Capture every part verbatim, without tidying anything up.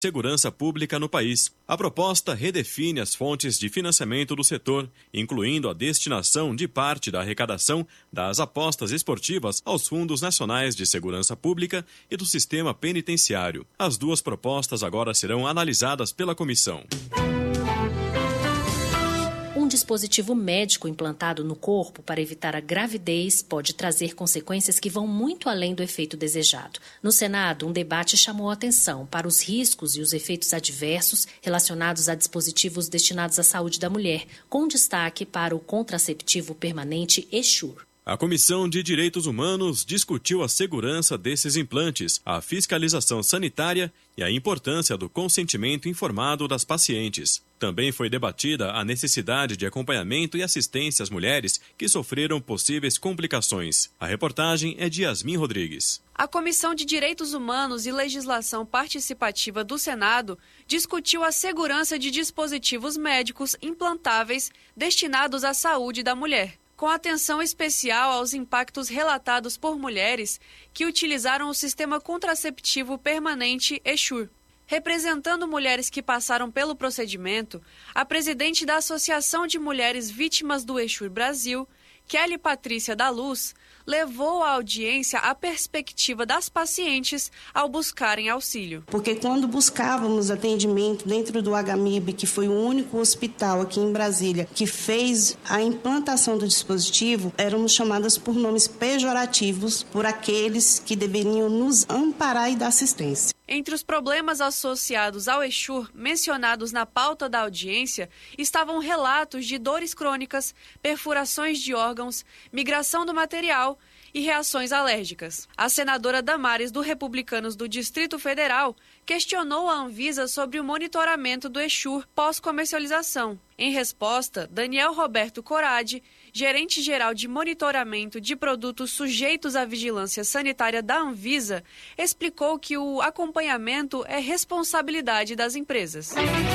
segurança pública no país. A proposta redefine as fontes de financiamento do setor, incluindo a destinação de parte da arrecadação das apostas esportivas aos fundos nacionais de segurança pública e do sistema penitenciário. As duas propostas agora serão analisadas pela comissão. Um dispositivo médico implantado no corpo para evitar a gravidez pode trazer consequências que vão muito além do efeito desejado. No Senado, um debate chamou a atenção para os riscos e os efeitos adversos relacionados a dispositivos destinados à saúde da mulher, com destaque para o contraceptivo permanente Essure. A Comissão de Direitos Humanos discutiu a segurança desses implantes, a fiscalização sanitária e a importância do consentimento informado das pacientes. Também foi debatida a necessidade de acompanhamento e assistência às mulheres que sofreram possíveis complicações. A reportagem é de Yasmin Rodrigues. A Comissão de Direitos Humanos e Legislação Participativa do Senado discutiu a segurança de dispositivos médicos implantáveis destinados à saúde da mulher, com atenção especial aos impactos relatados por mulheres que utilizaram o sistema contraceptivo permanente Essure. Representando mulheres que passaram pelo procedimento, a presidente da Associação de Mulheres Vítimas do Essure Brasil, Kelly Patrícia da Luz, levou à audiência a perspectiva das pacientes ao buscarem auxílio. Porque quando buscávamos atendimento dentro do H M I B, que foi o único hospital aqui em Brasília que fez a implantação do dispositivo, éramos chamadas por nomes pejorativos por aqueles que deveriam nos amparar e dar assistência. Entre os problemas associados ao Essure mencionados na pauta da audiência estavam relatos de dores crônicas, perfurações de órgãos, migração do material e reações alérgicas. A senadora Damares, do Republicanos do Distrito Federal, questionou a Anvisa sobre o monitoramento do Essure pós-comercialização. Em resposta, Daniel Roberto Coradi, gerente-geral de monitoramento de produtos sujeitos à vigilância sanitária da Anvisa, explicou que o acompanhamento é responsabilidade das empresas.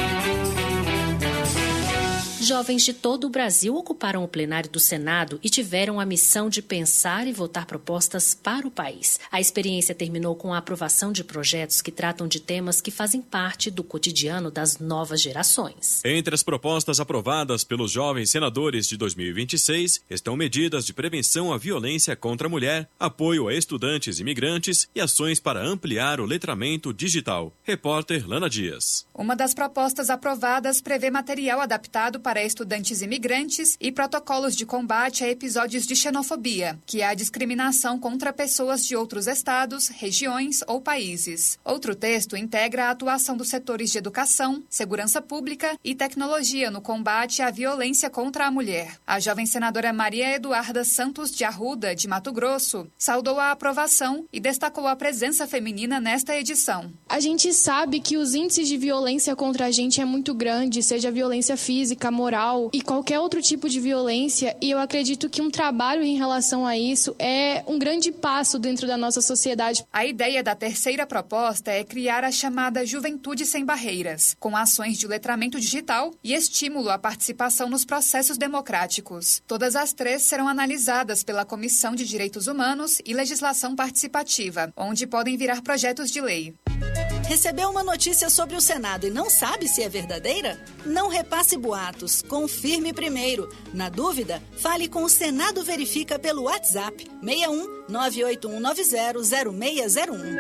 Jovens de todo o Brasil ocuparam o plenário do Senado e tiveram a missão de pensar e votar propostas para o país. A experiência terminou com a aprovação de projetos que tratam de temas que fazem parte do cotidiano das novas gerações. Entre as propostas aprovadas pelos jovens senadores de dois mil e vinte e seis estão medidas de prevenção à violência contra a mulher, apoio a estudantes imigrantes e ações para ampliar o letramento digital. Repórter Lana Dias. Uma das propostas aprovadas prevê material adaptado para estudantes imigrantes e protocolos de combate a episódios de xenofobia, que é a discriminação contra pessoas de outros estados, regiões ou países. Outro texto integra a atuação dos setores de educação, segurança pública e tecnologia no combate à violência contra a mulher. A jovem senadora Maria Eduarda Santos de Arruda, de Mato Grosso, saudou a aprovação e destacou a presença feminina nesta edição. A gente sabe que os índices de violência contra a gente é muito grande, seja violência física, moral e qualquer outro tipo de violência, e eu acredito que um trabalho em relação a isso é um grande passo dentro da nossa sociedade. A ideia da terceira proposta é criar a chamada Juventude Sem Barreiras, com ações de letramento digital e estímulo à participação nos processos democráticos. Todas as três serão analisadas pela Comissão de Direitos Humanos e Legislação Participativa, onde podem virar projetos de lei. Recebeu uma notícia sobre o Senado e não sabe se é verdadeira? Não repasse boatos, confirme primeiro. Na dúvida, fale com o Senado Verifica pelo WhatsApp seis um nove oito um nove zero zero seis zero um.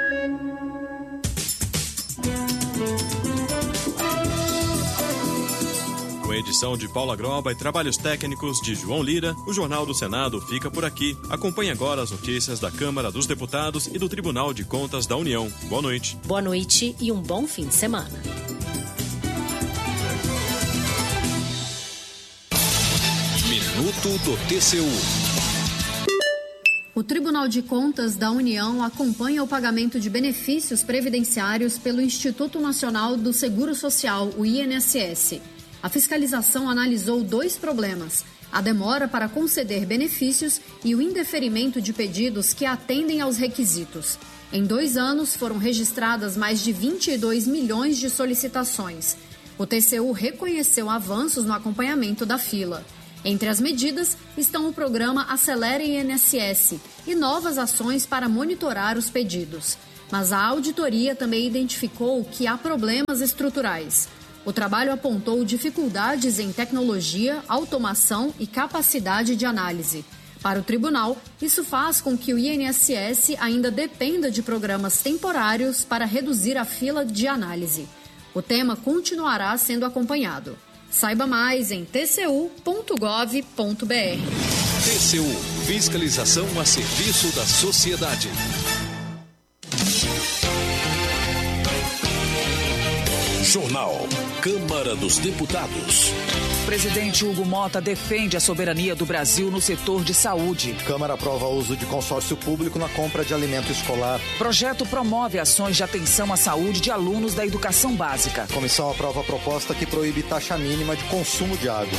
Com a edição de Paula Groba e trabalhos técnicos de João Lira, o Jornal do Senado fica por aqui. Acompanhe agora as notícias da Câmara dos Deputados e do Tribunal de Contas da União. Boa noite. Boa noite e um bom fim de semana. Minuto do T C U. O Tribunal de Contas da União acompanha o pagamento de benefícios previdenciários pelo Instituto Nacional do Seguro Social, o I N S S. A fiscalização analisou dois problemas: a demora para conceder benefícios e o indeferimento de pedidos que atendem aos requisitos. Em dois anos, foram registradas mais de vinte e dois milhões de solicitações. O T C U reconheceu avanços no acompanhamento da fila. Entre as medidas estão o programa Acelera I N S S e novas ações para monitorar os pedidos. mas a auditoria também identificou que há problemas estruturais. O trabalho apontou dificuldades em tecnologia, automação e capacidade de análise. Para o tribunal, isso faz com que o I N S S ainda dependa de programas temporários para reduzir a fila de análise. O tema continuará sendo acompanhado. Saiba mais em t c u ponto gov ponto b r. T C U – Fiscalização a serviço da sociedade. Jornal Câmara dos Deputados. Presidente Hugo Mota defende a soberania do Brasil no setor de saúde. Câmara aprova o uso de consórcio público na compra de alimento escolar. Projeto promove ações de atenção à saúde de alunos da educação básica. Comissão aprova a proposta que proíbe taxa mínima de consumo de água.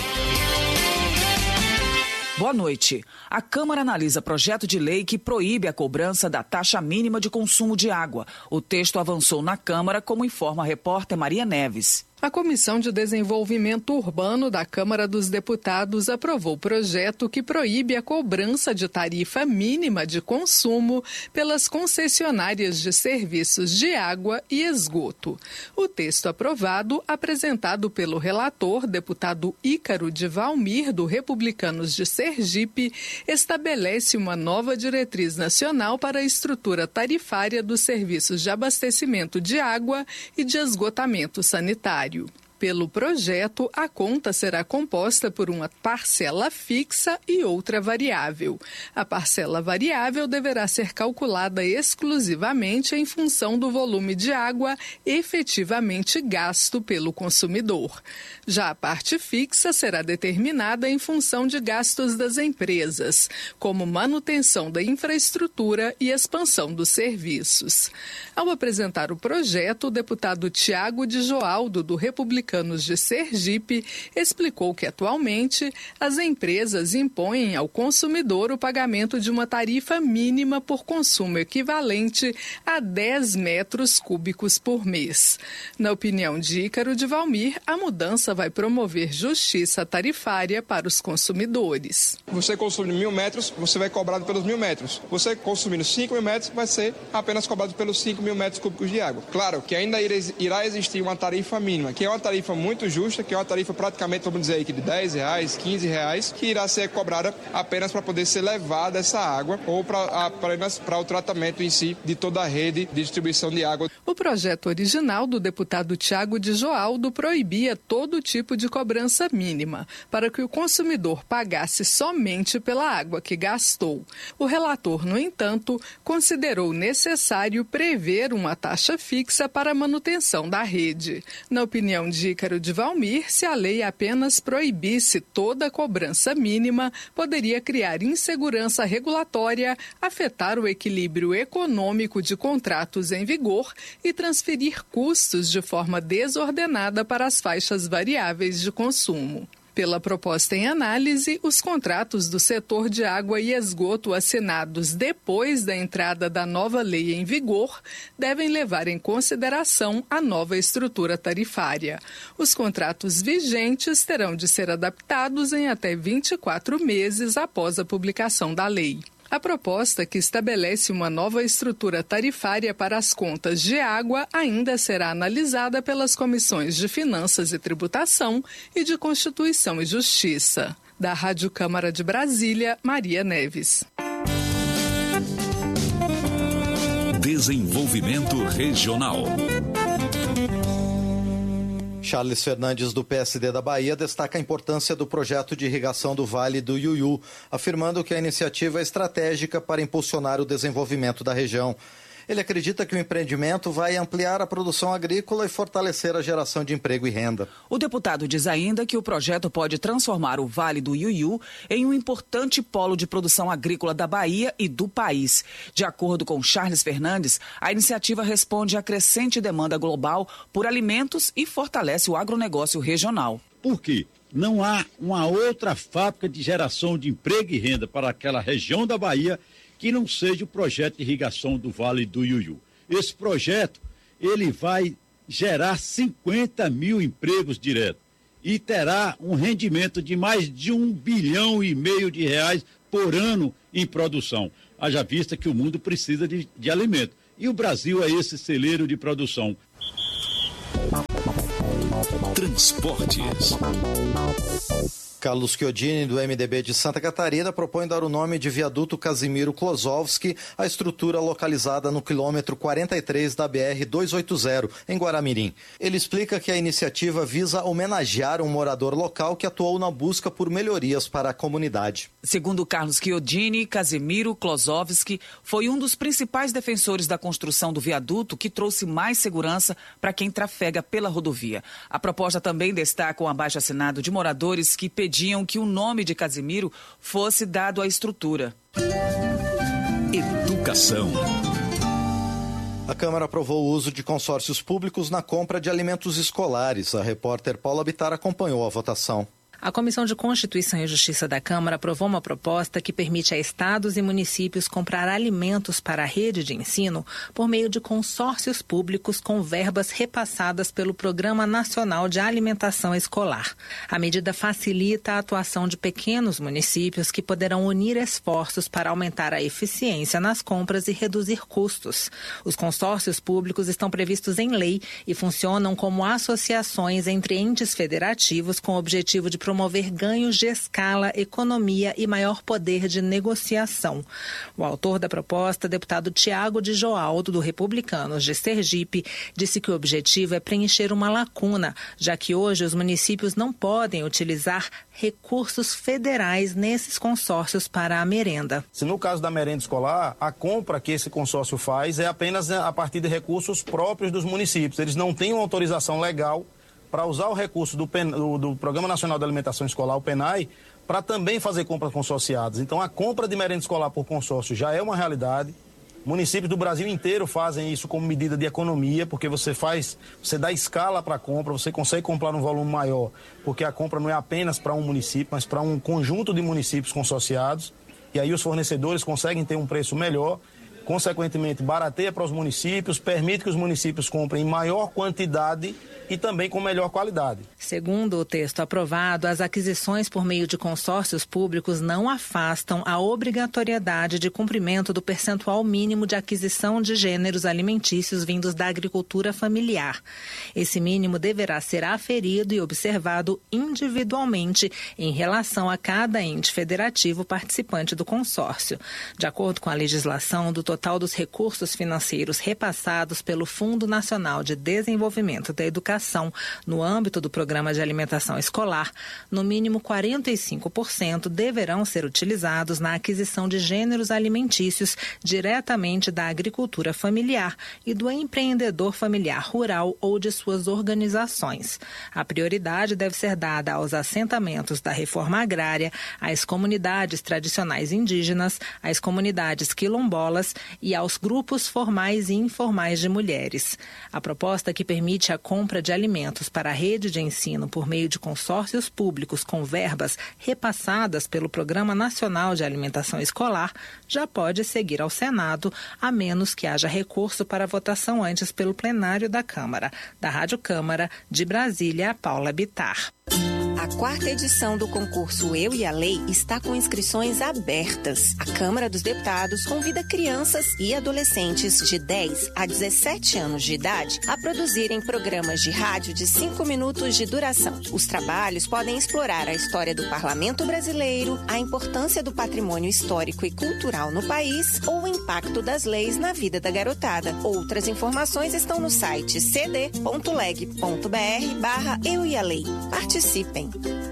Boa noite. A Câmara analisa projeto de lei que proíbe a cobrança da taxa mínima de consumo de água. O texto avançou na Câmara, como informa a repórter Maria Neves. A Comissão de Desenvolvimento Urbano da Câmara dos Deputados aprovou o projeto que proíbe a cobrança de tarifa mínima de consumo pelas concessionárias de serviços de água e esgoto. O texto aprovado, apresentado pelo relator, deputado Ícaro de Valmir, do Republicanos de Sergipe, estabelece uma nova diretriz nacional para a estrutura tarifária dos serviços de abastecimento de água e de esgotamento sanitário. Pelo projeto, a conta será composta por uma parcela fixa e outra variável. A parcela variável deverá ser calculada exclusivamente em função do volume de água efetivamente gasto pelo consumidor. Já a parte fixa será determinada em função de gastos das empresas, como manutenção da infraestrutura e expansão dos serviços. Ao apresentar o projeto, o deputado Tiago de Joaldo, do Republicanos de Sergipe, explicou que atualmente as empresas impõem ao consumidor o pagamento de uma tarifa mínima por consumo equivalente a dez metros cúbicos por mês. Na opinião de Ícaro de Valmir, a mudança vai promover justiça tarifária para os consumidores. Você consumindo mil metros, você vai cobrado pelos mil metros. Você consumindo cinco mil metros, vai ser apenas cobrado pelos cinco mil metros cúbicos de água. Claro que ainda irá existir uma tarifa mínima, que é uma tarifa muito justa, que é uma tarifa praticamente, vamos dizer aí, que de dez reais, quinze reais, que irá ser cobrada apenas para poder ser levada essa água ou para apenas para o tratamento em si de toda a rede de distribuição de água. O projeto original do deputado Tiago de Joaldo proibia todo tipo de cobrança mínima, para que o consumidor pagasse somente pela água que gastou. O relator, no entanto, considerou necessário prever uma taxa fixa para a manutenção da rede. Na opinião de Ícaro de Valmir, se a lei apenas proibisse toda a cobrança mínima, poderia criar insegurança regulatória, afetar o equilíbrio econômico de contratos em vigor e transferir custos de forma desordenada para as faixas variáveis de consumo. Pela proposta em análise, os contratos do setor de água e esgoto assinados depois da entrada da nova lei em vigor devem levar em consideração a nova estrutura tarifária. Os contratos vigentes terão de ser adaptados em até vinte e quatro meses após a publicação da lei. A proposta, que estabelece uma nova estrutura tarifária para as contas de água, ainda será analisada pelas comissões de Finanças e Tributação e de Constituição e Justiça. Da Rádio Câmara de Brasília, Maria Neves. Desenvolvimento Regional. Charles Fernandes, do P S D da Bahia, destaca a importância do projeto de irrigação do Vale do Iuiú, afirmando que a iniciativa é estratégica para impulsionar o desenvolvimento da região. Ele acredita que o empreendimento vai ampliar a produção agrícola e fortalecer a geração de emprego e renda. O deputado diz ainda que o projeto pode transformar o Vale do Iuiú em um importante polo de produção agrícola da Bahia e do país. De acordo com Charles Fernandes, a iniciativa responde à crescente demanda global por alimentos e fortalece o agronegócio regional. Por quê? Não há uma outra fábrica de geração de emprego e renda para aquela região da Bahia que não seja o projeto de irrigação do Vale do Iuiú. Esse projeto, ele vai gerar cinquenta mil empregos diretos e terá um rendimento de mais de um bilhão e meio de reais por ano em produção. Haja vista que o mundo precisa de, de alimento. E o Brasil é esse celeiro de produção. Transportes. Carlos Chiodini, do M D B de Santa Catarina, propõe dar o nome de viaduto Casimiro Klosowski à estrutura localizada no quilômetro quarenta e três da B R duzentos e oitenta, em Guaramirim. Ele explica que a iniciativa visa homenagear um morador local que atuou na busca por melhorias para a comunidade. Segundo Carlos Chiodini, Casimiro Klosowski foi um dos principais defensores da construção do viaduto que trouxe mais segurança para quem trafega pela rodovia. A proposta também destaca um abaixo-assinado de moradores que pediam que o nome de Casimiro fosse dado à estrutura. Educação. A Câmara aprovou o uso de consórcios públicos na compra de alimentos escolares. A repórter Paula Bittar acompanhou a votação. A Comissão de Constituição e Justiça da Câmara aprovou uma proposta que permite a estados e municípios comprar alimentos para a rede de ensino por meio de consórcios públicos com verbas repassadas pelo Programa Nacional de Alimentação Escolar. A medida facilita a atuação de pequenos municípios que poderão unir esforços para aumentar a eficiência nas compras e reduzir custos. Os consórcios públicos estão previstos em lei e funcionam como associações entre entes federativos com o objetivo de promover ganhos de escala, economia e maior poder de negociação. O autor da proposta, deputado Tiago de Joaldo, do Republicanos de Sergipe, disse que o objetivo é preencher uma lacuna, já que hoje os municípios não podem utilizar recursos federais nesses consórcios para a merenda. Se no caso da merenda escolar, a compra que esse consórcio faz é apenas a partir de recursos próprios dos municípios. Eles não têm uma autorização legal para usar o recurso do, do, do Programa Nacional de Alimentação Escolar, o PENAI, para também fazer compras consorciadas. Então, a compra de merenda escolar por consórcio já é uma realidade. Municípios do Brasil inteiro fazem isso como medida de economia, porque você faz, você dá escala para a compra, você consegue comprar um volume maior, porque a compra não é apenas para um município, mas para um conjunto de municípios consorciados. E aí os fornecedores conseguem ter um preço melhor, consequentemente barateia para os municípios, permite que os municípios comprem em maior quantidade e também com melhor qualidade. Segundo o texto aprovado, as aquisições por meio de consórcios públicos não afastam a obrigatoriedade de cumprimento do percentual mínimo de aquisição de gêneros alimentícios vindos da agricultura familiar. Esse mínimo deverá ser aferido e observado individualmente em relação a cada ente federativo participante do consórcio. De acordo com a legislação, do total dos recursos financeiros repassados pelo Fundo Nacional de Desenvolvimento da Educação no âmbito do Programa de Alimentação Escolar, no mínimo quarenta e cinco por cento deverão ser utilizados na aquisição de gêneros alimentícios diretamente da agricultura familiar e do empreendedor familiar rural ou de suas organizações. A prioridade deve ser dada aos assentamentos da reforma agrária, às comunidades tradicionais indígenas, às comunidades quilombolas e aos grupos formais e informais de mulheres. A proposta que permite a compra de alimentos para a rede de ensino por meio de consórcios públicos com verbas repassadas pelo Programa Nacional de Alimentação Escolar já pode seguir ao Senado, a menos que haja recurso para votação antes pelo plenário da Câmara. Da Rádio Câmara, de Brasília, Paula Bittar. A quarta edição do concurso Eu e a Lei está com inscrições abertas. A Câmara dos Deputados convida crianças e adolescentes de dez a dezessete anos de idade a produzirem programas de rádio de cinco minutos de duração. Os trabalhos podem explorar a história do parlamento brasileiro, a importância do patrimônio histórico e cultural no país ou o impacto das leis na vida da garotada. Outras informações estão no site cd ponto leg ponto br barra Eu e a Lei. Participem.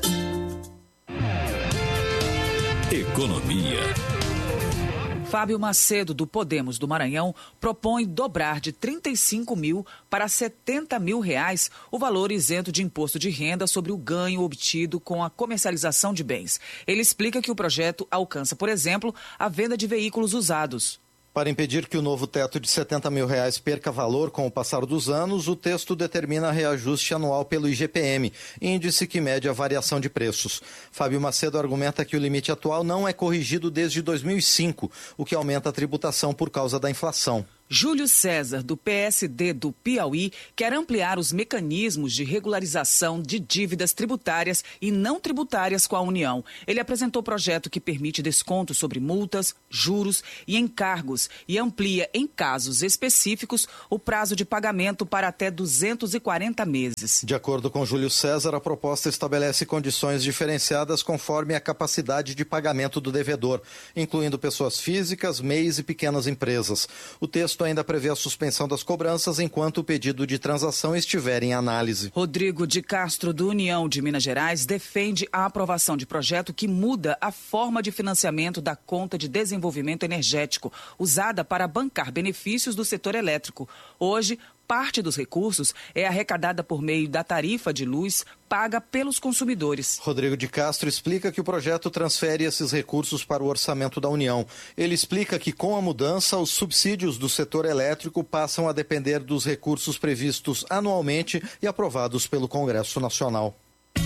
Economia. Fábio Macedo, do Podemos do Maranhão, propõe dobrar de trinta e cinco mil para setenta mil reais o valor isento de imposto de renda sobre o ganho obtido com a comercialização de bens. Ele explica que o projeto alcança, por exemplo, a venda de veículos usados. Para impedir que o novo teto de setenta mil reais perca valor com o passar dos anos, o texto determina reajuste anual pelo I G P M, índice que mede a variação de preços. Fábio Macedo argumenta que o limite atual não é corrigido desde dois mil e cinco, o que aumenta a tributação por causa da inflação. Júlio César, do P S D do Piauí, quer ampliar os mecanismos de regularização de dívidas tributárias e não tributárias com a União. Ele apresentou projeto que permite desconto sobre multas, juros e encargos e amplia, em casos específicos, o prazo de pagamento para até duzentos e quarenta meses. De acordo com Júlio César, a proposta estabelece condições diferenciadas conforme a capacidade de pagamento do devedor, incluindo pessoas físicas, M E Is e pequenas empresas. O texto ainda prevê a suspensão das cobranças enquanto o pedido de transação estiver em análise. Rodrigo de Castro, do União de Minas Gerais, defende a aprovação de projeto que muda a forma de financiamento da conta de desenvolvimento energético, usada para bancar benefícios do setor elétrico. Hoje, parte dos recursos é arrecadada por meio da tarifa de luz paga pelos consumidores. Rodrigo de Castro explica que o projeto transfere esses recursos para o orçamento da União. Ele explica que, com a mudança, os subsídios do setor elétrico passam a depender dos recursos previstos anualmente e aprovados pelo Congresso Nacional.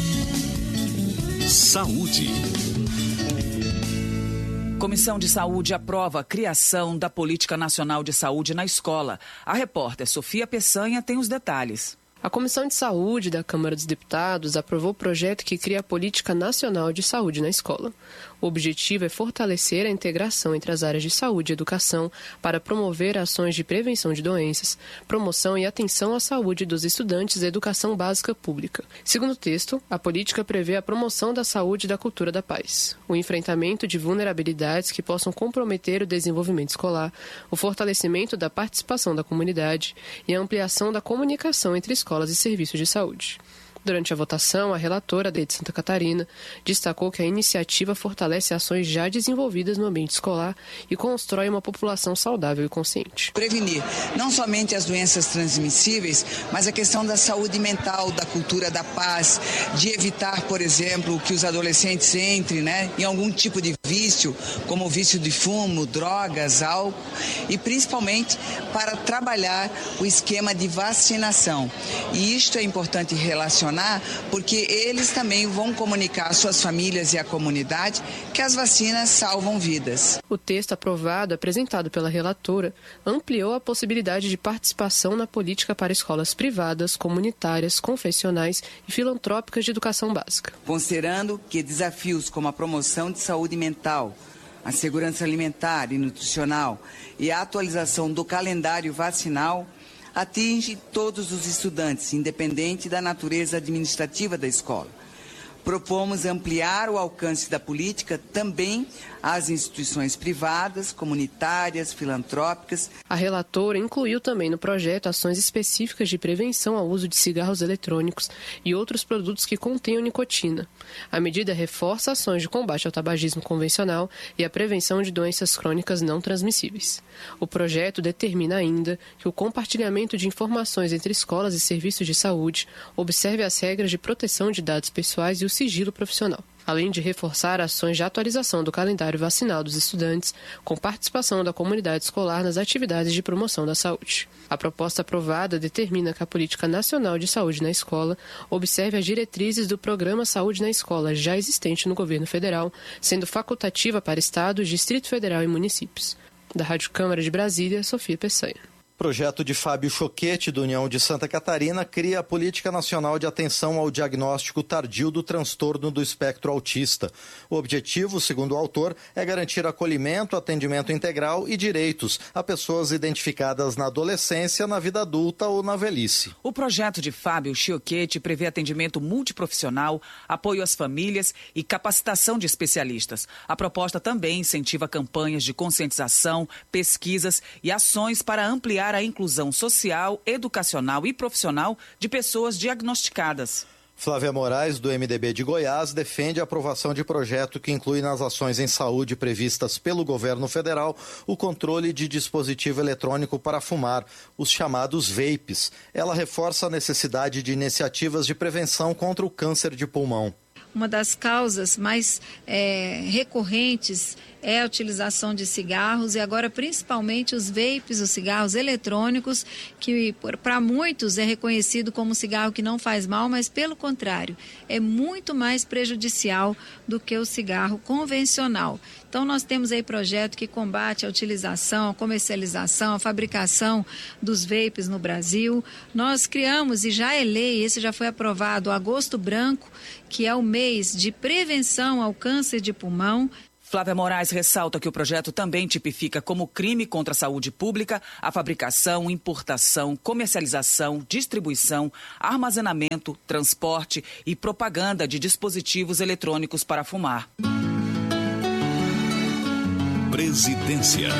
Saúde. Comissão de Saúde aprova a criação da Política Nacional de Saúde na escola. A repórter Sofia Peçanha tem os detalhes. A Comissão de Saúde da Câmara dos Deputados aprovou o projeto que cria a Política Nacional de Saúde na escola. O objetivo é fortalecer a integração entre as áreas de saúde e educação para promover ações de prevenção de doenças, promoção e atenção à saúde dos estudantes da educação básica pública. Segundo o texto, a política prevê a promoção da saúde e da cultura da paz, o enfrentamento de vulnerabilidades que possam comprometer o desenvolvimento escolar, o fortalecimento da participação da comunidade e a ampliação da comunicação entre escolas e serviços de saúde. Durante a votação, a relatora de Santa Catarina destacou que a iniciativa fortalece ações já desenvolvidas no ambiente escolar e constrói uma população saudável e consciente. Prevenir não somente as doenças transmissíveis, mas a questão da saúde mental, da cultura da paz, de evitar, por exemplo, que os adolescentes entrem, né, em algum tipo de vício, como o vício de fumo, drogas, álcool, e principalmente para trabalhar o esquema de vacinação. E isto é importante relacionar porque eles também vão comunicar às suas famílias e à comunidade que as vacinas salvam vidas. O texto aprovado, apresentado pela relatora, ampliou a possibilidade de participação na política para escolas privadas, comunitárias, confessionais e filantrópicas de educação básica. Considerando que desafios como a promoção de saúde mental, a segurança alimentar e nutricional e a atualização do calendário vacinal atinge todos os estudantes, independente da natureza administrativa da escola. Propomos ampliar o alcance da política também às instituições privadas, comunitárias, filantrópicas. A relatora incluiu também no projeto ações específicas de prevenção ao uso de cigarros eletrônicos e outros produtos que contenham nicotina. A medida reforça ações de combate ao tabagismo convencional e a prevenção de doenças crônicas não transmissíveis. O projeto determina ainda que o compartilhamento de informações entre escolas e serviços de saúde observe as regras de proteção de dados pessoais e o sigilo profissional, além de reforçar ações de atualização do calendário vacinal dos estudantes, com participação da comunidade escolar nas atividades de promoção da saúde. A proposta aprovada determina que a Política Nacional de Saúde na Escola observe as diretrizes do Programa Saúde na Escola, já existente no governo federal, sendo facultativa para estados, Distrito Federal e municípios. Da Rádio Câmara de Brasília, Sofia Peçanha. Projeto de Fábio Choquete, do União de Santa Catarina, cria a Política Nacional de Atenção ao Diagnóstico Tardio do Transtorno do Espectro Autista. O objetivo, segundo o autor, é garantir acolhimento, atendimento integral e direitos a pessoas identificadas na adolescência, na vida adulta ou na velhice. O projeto de Fábio Choquete prevê atendimento multiprofissional, apoio às famílias e capacitação de especialistas. A proposta também incentiva campanhas de conscientização, pesquisas e ações para ampliar a inclusão social, educacional e profissional de pessoas diagnosticadas. Flávia Moraes, do M D B de Goiás, defende a aprovação de projeto que inclui nas ações em saúde previstas pelo governo federal o controle de dispositivo eletrônico para fumar, os chamados vapes. Ela reforça a necessidade de iniciativas de prevenção contra o câncer de pulmão. uma das causas mais é, recorrentes é a utilização de cigarros e agora principalmente os vapes, os cigarros eletrônicos, que para muitos é reconhecido como um cigarro que não faz mal, mas pelo contrário, é muito mais prejudicial do que o cigarro convencional. Então nós temos aí projeto que combate a utilização, a comercialização, a fabricação dos vapes no Brasil. Nós criamos, e já é lei, esse já foi aprovado, o Agosto Branco, que é o mês de prevenção ao câncer de pulmão. Flávia Moraes ressalta que o projeto também tipifica como crime contra a saúde pública a fabricação, importação, comercialização, distribuição, armazenamento, transporte e propaganda de dispositivos eletrônicos para fumar. Presidência.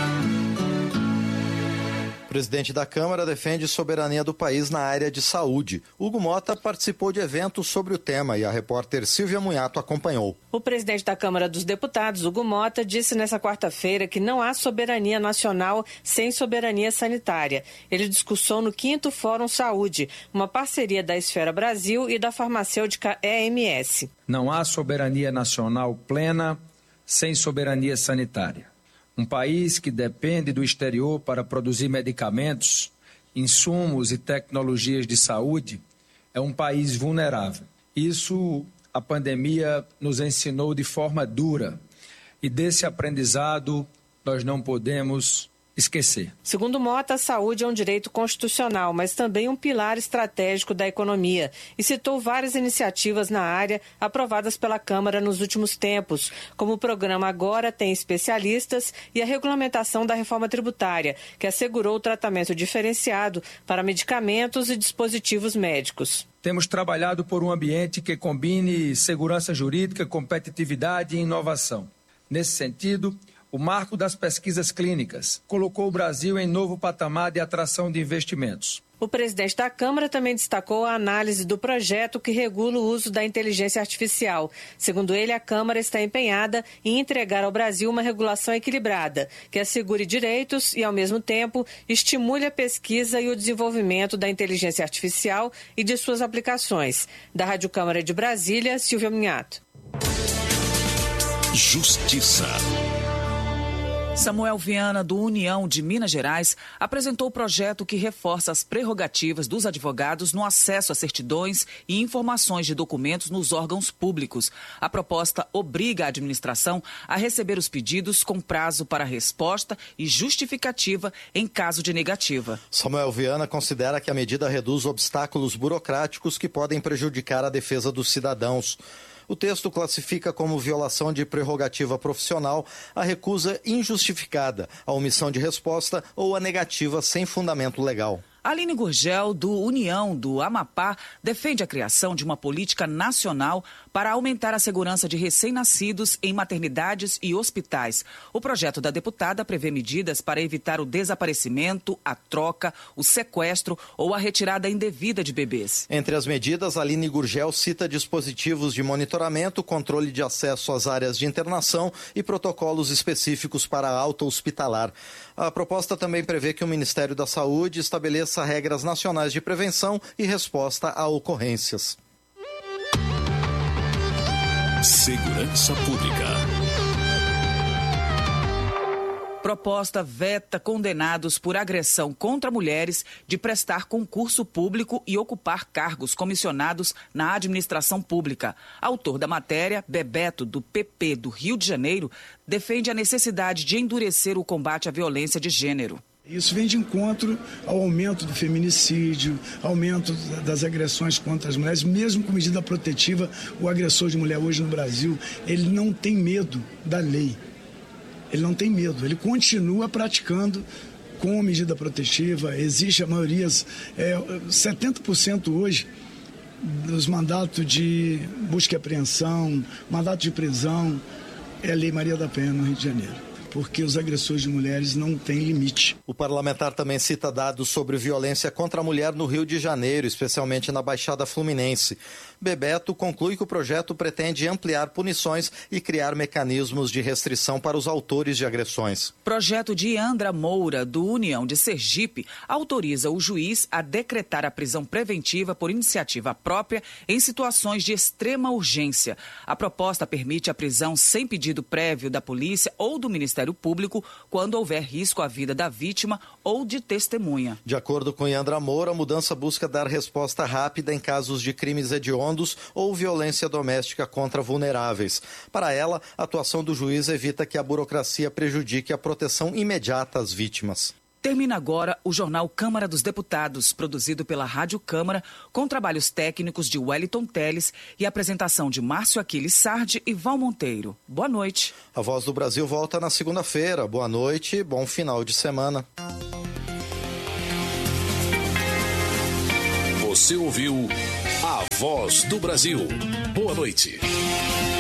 O presidente da Câmara defende soberania do país na área de saúde. Hugo Mota participou de eventos sobre o tema e a repórter Silvia Munhato acompanhou. O presidente da Câmara dos Deputados, Hugo Mota, disse nesta quarta-feira que não há soberania nacional sem soberania sanitária. Ele discursou no quinto Fórum Saúde, uma parceria da Esfera Brasil e da farmacêutica E M S. Não há soberania nacional plena sem soberania sanitária. Um país que depende do exterior para produzir medicamentos, insumos e tecnologias de saúde é um país vulnerável. Isso a pandemia nos ensinou de forma dura e desse aprendizado nós não podemos esquecer. Segundo Mota, a saúde é um direito constitucional, mas também um pilar estratégico da economia e citou várias iniciativas na área aprovadas pela Câmara nos últimos tempos, como o programa Agora Tem Especialistas e a regulamentação da reforma tributária, que assegurou o tratamento diferenciado para medicamentos e dispositivos médicos. Temos trabalhado por um ambiente que combine segurança jurídica, competitividade e inovação. Nesse sentido, o marco das pesquisas clínicas colocou o Brasil em novo patamar de atração de investimentos. O presidente da Câmara também destacou a análise do projeto que regula o uso da inteligência artificial. Segundo ele, a Câmara está empenhada em entregar ao Brasil uma regulação equilibrada, que assegure direitos e, ao mesmo tempo, estimule a pesquisa e o desenvolvimento da inteligência artificial e de suas aplicações. Da Rádio Câmara de Brasília, Silvia Munhato. Justiça. Samuel Viana, do União de Minas Gerais, apresentou o projeto que reforça as prerrogativas dos advogados no acesso a certidões e informações de documentos nos órgãos públicos. A proposta obriga a administração a receber os pedidos com prazo para resposta e justificativa em caso de negativa. Samuel Viana considera que a medida reduz obstáculos burocráticos que podem prejudicar a defesa dos cidadãos. O texto classifica como violação de prerrogativa profissional a recusa injustificada, a omissão de resposta ou a negativa sem fundamento legal. Aline Gurgel, do União do Amapá, defende a criação de uma política nacional para aumentar a segurança de recém-nascidos em maternidades e hospitais. O projeto da deputada prevê medidas para evitar o desaparecimento, a troca, o sequestro ou a retirada indevida de bebês. Entre as medidas, Aline Gurgel cita dispositivos de monitoramento, controle de acesso às áreas de internação e protocolos específicos para a alta hospitalar. A proposta também prevê que o Ministério da Saúde estabeleça regras nacionais de prevenção e resposta a ocorrências. Segurança Pública. Proposta veta condenados por agressão contra mulheres de prestar concurso público e ocupar cargos comissionados na administração pública. Autor da matéria, Bebeto, do P P do Rio de Janeiro, defende a necessidade de endurecer o combate à violência de gênero. Isso vem de encontro ao aumento do feminicídio, aumento das agressões contra as mulheres, mesmo com medida protetiva. O agressor de mulher hoje no Brasil, ele não tem medo da lei. Ele não tem medo, ele continua praticando com medida protetiva. Existe a maioria, é, setenta por cento hoje dos mandatos de busca e apreensão, mandato de prisão, é a Lei Maria da Penha no Rio de Janeiro. porque os agressores de mulheres não têm limite. O parlamentar também cita dados sobre violência contra a mulher no Rio de Janeiro, especialmente na Baixada Fluminense. Bebeto conclui que o projeto pretende ampliar punições e criar mecanismos de restrição para os autores de agressões. Projeto de Andra Moura, do União de Sergipe, autoriza o juiz a decretar a prisão preventiva por iniciativa própria em situações de extrema urgência. A proposta permite a prisão sem pedido prévio da polícia ou do Ministério Público quando houver risco à vida da vítima ou de testemunha. De acordo com Andra Moura, a mudança busca dar resposta rápida em casos de crimes hediondos ou violência doméstica contra vulneráveis. Para ela, a atuação do juiz evita que a burocracia prejudique a proteção imediata às vítimas. Termina agora o jornal Câmara dos Deputados, produzido pela Rádio Câmara, com trabalhos técnicos de Wellington Teles e apresentação de Márcio Aquiles Sardi e Val Monteiro. Boa noite. A Voz do Brasil volta na segunda-feira. Boa noite e bom final de semana. Você ouviu A Voz do Brasil. Boa noite.